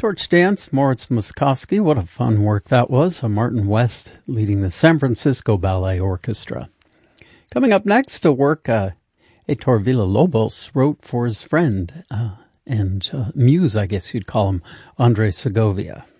Torch Dance, Moritz Moskowski. What a fun work that was. Martin West leading the San Francisco Ballet Orchestra. Coming up next, a work Heitor Villa-Lobos wrote for his friend and muse, I guess you'd call him, Andres Segovia.